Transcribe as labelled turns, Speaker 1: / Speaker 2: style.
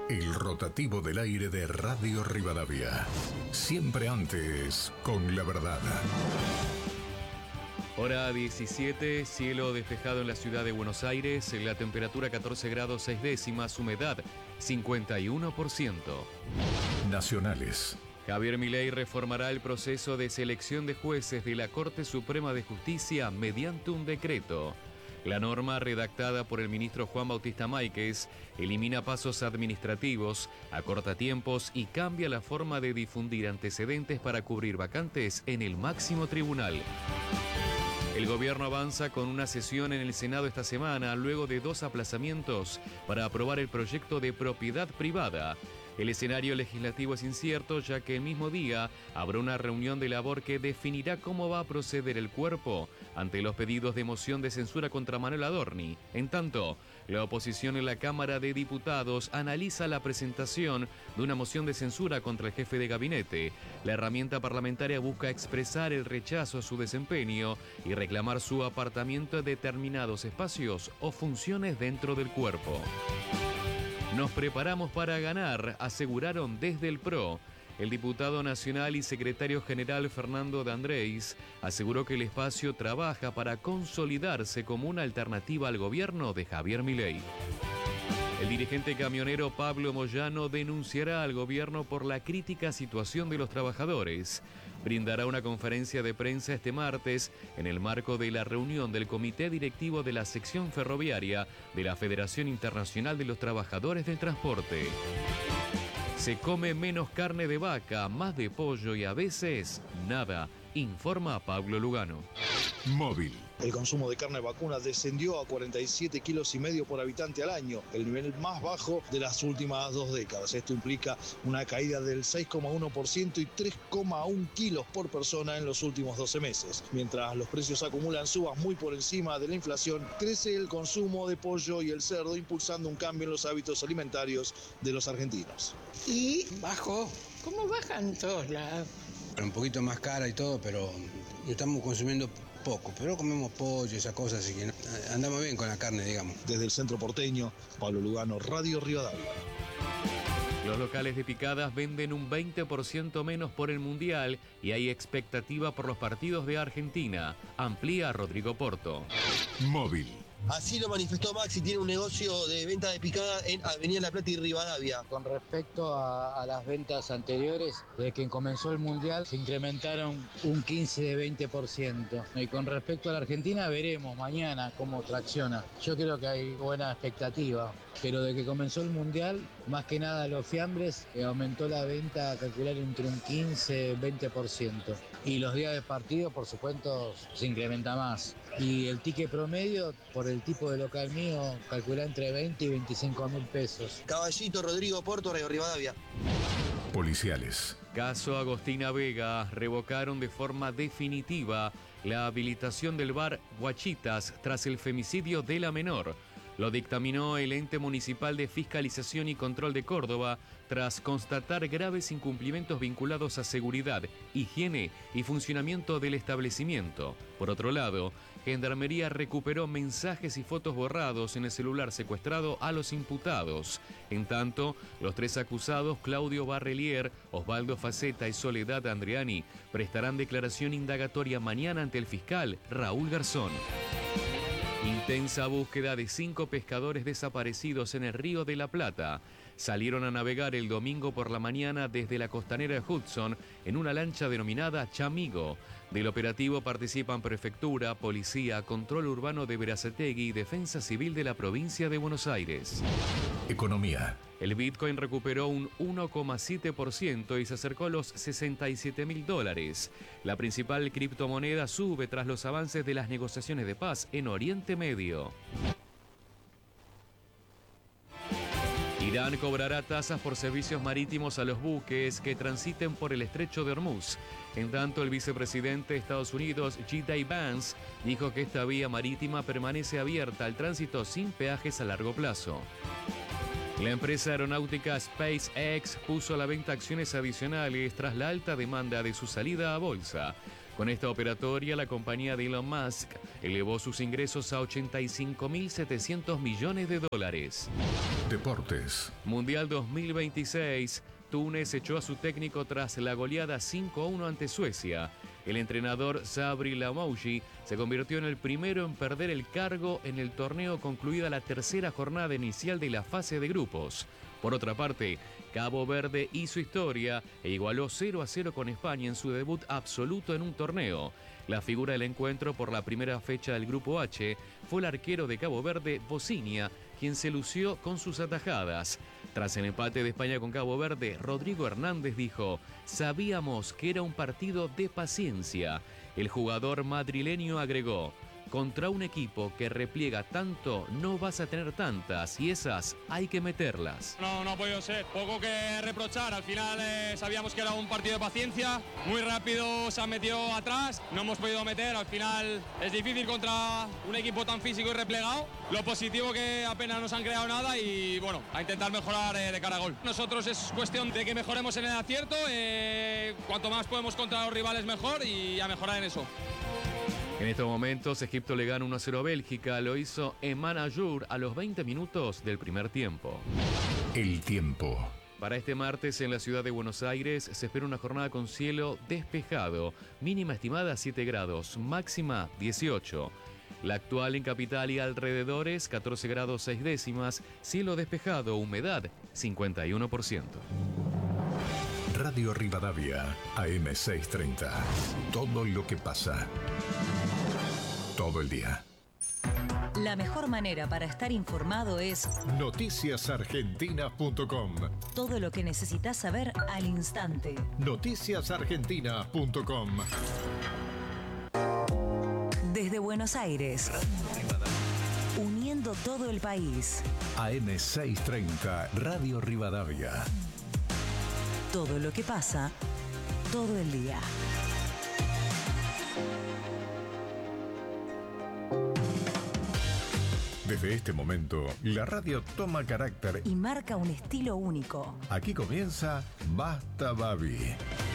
Speaker 1: El rotativo del aire de Radio Rivadavia. Siempre antes con la verdad.
Speaker 2: Hora 17, cielo despejado en la ciudad de Buenos Aires, la temperatura 14 grados 6 décimas, humedad 51%.
Speaker 1: Nacionales.
Speaker 2: Javier Milei reformará el proceso de selección de jueces de la Corte Suprema de Justicia mediante un decreto. La norma, redactada por el ministro Juan Bautista Máiquez, elimina pasos administrativos, acorta tiempos y cambia la forma de difundir antecedentes para cubrir vacantes en el máximo tribunal. El gobierno avanza con una sesión en el Senado esta semana, luego de 2 aplazamientos para aprobar el proyecto de propiedad privada. El escenario legislativo es incierto, ya que el mismo día habrá una reunión de labor que definirá cómo va a proceder el cuerpo ante los pedidos de moción de censura contra Manuel Adorni. En tanto, la oposición en la Cámara de Diputados analiza la presentación de una moción de censura contra el jefe de gabinete. La herramienta parlamentaria busca expresar el rechazo a su desempeño y reclamar su apartamiento de determinados espacios o funciones dentro del cuerpo. Nos preparamos para ganar, aseguraron desde el PRO. El diputado nacional y secretario general Fernando de Andrés aseguró que el espacio trabaja para consolidarse como una alternativa al gobierno de Javier Milei. El dirigente camionero Pablo Moyano denunciará al gobierno por la crítica situación de los trabajadores. Brindará una conferencia de prensa este martes en el marco de la reunión del Comité Directivo de la Sección Ferroviaria de la Federación Internacional de los Trabajadores del Transporte. Se come menos carne de vaca, más de pollo y a veces nada, informa Pablo Lugano.
Speaker 1: Móvil.
Speaker 3: El consumo de carne vacuna descendió a 47,5 kilos por habitante al año, el nivel más bajo de las últimas 2 décadas. Esto implica una caída del 6,1% y 3,1 kilos por persona en los últimos 12 meses. Mientras los precios acumulan subas muy por encima de la inflación, crece el consumo de pollo y el cerdo, impulsando un cambio en los hábitos alimentarios de los argentinos.
Speaker 4: Y bajó, como bajan todos lados.
Speaker 5: Un poquito más cara y todo, pero estamos consumiendo poco, pero comemos pollo y esas cosas, así que andamos bien con la carne, digamos.
Speaker 3: Desde el centro porteño, Pablo Lugano, Radio Rivadavia.
Speaker 2: Los locales de picadas venden un 20% menos por el Mundial y hay expectativa por los partidos de Argentina. Amplía Rodrigo Porto.
Speaker 1: Móvil.
Speaker 6: Así lo manifestó Maxi, tiene un negocio de venta de picada en Avenida La Plata y Rivadavia.
Speaker 7: Con respecto a las ventas anteriores, desde que comenzó el Mundial se incrementaron un 15-20%. Y con respecto a la Argentina, veremos mañana cómo tracciona. Yo creo que hay buena expectativa, pero desde que comenzó el Mundial, más que nada los fiambres, aumentó la venta a calcular entre un 15-20%. Y los días de partido, por supuesto, se incrementa más. Y el ticket promedio, por el tipo de local mío, calcula entre 20 y 25 mil pesos.
Speaker 6: Caballito, Rodrigo Porto, Radio Rivadavia.
Speaker 1: Policiales.
Speaker 2: Caso Agostina Vega. Revocaron de forma definitiva la habilitación del bar Guachitas tras el femicidio de la menor. Lo dictaminó el ente municipal de fiscalización y control de Córdoba tras constatar graves incumplimientos vinculados a seguridad, higiene y funcionamiento del establecimiento. Por otro lado, Gendarmería recuperó mensajes y fotos borrados en el celular secuestrado a los imputados. En tanto, los 3 acusados, Claudio Barrelier, Osvaldo Faceta y Soledad Andriani, prestarán declaración indagatoria mañana ante el fiscal Raúl Garzón. Intensa búsqueda de 5 pescadores desaparecidos en el Río de la Plata. Salieron a navegar el domingo por la mañana desde la costanera de Hudson en una lancha denominada Chamigo. Del operativo participan Prefectura, Policía, Control Urbano de Berazategui y Defensa Civil de la provincia de Buenos Aires.
Speaker 1: Economía.
Speaker 2: El Bitcoin recuperó un 1,7% y se acercó a los $60.000. La principal criptomoneda sube tras los avances de las negociaciones de paz en Oriente Medio. Irán cobrará tasas por servicios marítimos a los buques que transiten por el estrecho de Hormuz. En tanto, el vicepresidente de Estados Unidos, J.D. Vance, dijo que esta vía marítima permanece abierta al tránsito sin peajes a largo plazo. La empresa aeronáutica SpaceX puso a la venta acciones adicionales tras la alta demanda de su salida a bolsa. Con esta operatoria, la compañía de Elon Musk elevó sus ingresos a 85.700 millones de dólares.
Speaker 1: Deportes.
Speaker 2: Mundial 2026. Túnez echó a su técnico tras la goleada 5-1 ante Suecia. El entrenador Sabri Lamouchi se convirtió en el primero en perder el cargo en el torneo concluida la tercera jornada inicial de la fase de grupos. Por otra parte, Cabo Verde hizo historia e igualó 0-0 con España en su debut absoluto en un torneo. La figura del encuentro por la primera fecha del Grupo H fue el arquero de Cabo Verde, Bocinia, quien se lució con sus atajadas. Tras el empate de España con Cabo Verde, Rodrigo Hernández dijo: "Sabíamos que era un partido de paciencia". El jugador madrileño agregó: "Contra un equipo que repliega tanto, no vas a tener tantas, y esas hay que meterlas".
Speaker 8: No ha podido ser. Poco que reprochar. Al final sabíamos que era un partido de paciencia. Muy rápido se han metido atrás. No hemos podido meter. Al final es difícil contra un equipo tan físico y replegado. Lo positivo que apenas nos han creado nada y bueno, a intentar mejorar de cara a gol. Nosotros es cuestión de que mejoremos en el acierto. Cuanto más podemos contra los rivales mejor y a mejorar en eso.
Speaker 2: En estos momentos, Egipto le gana 1-0 a Bélgica. Lo hizo Eman Ayour a los 20 minutos del primer tiempo.
Speaker 1: El tiempo.
Speaker 2: Para este martes en la ciudad de Buenos Aires se espera una jornada con cielo despejado. Mínima estimada 7 grados, máxima 18. La actual en capital y alrededores 14 grados 6 décimas. Cielo despejado, humedad 51%.
Speaker 1: Radio Rivadavia, AM630. Todo lo que pasa. Todo el día.
Speaker 9: La mejor manera para estar informado es
Speaker 1: noticiasargentina.com.
Speaker 9: todo lo que necesitas saber al instante.
Speaker 1: Noticiasargentina.com.
Speaker 9: Desde Buenos Aires, uniendo todo el país.
Speaker 1: AM630, Radio Rivadavia.
Speaker 9: Todo lo que pasa, todo el día.
Speaker 1: Desde este momento, la radio toma carácter
Speaker 9: Y marca un estilo único.
Speaker 1: Aquí comienza Basta Babi.